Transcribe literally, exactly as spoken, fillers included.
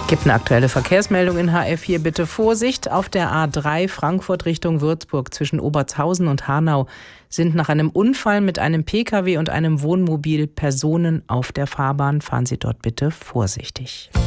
Gibt eine aktuelle Verkehrsmeldung in H F vier. Bitte Vorsicht. Auf der A drei Frankfurt Richtung Würzburg zwischen Obertshausen und Hanau sind nach einem Unfall mit einem Pkw und einem Wohnmobil Personen auf der Fahrbahn. Fahren Sie dort bitte vorsichtig.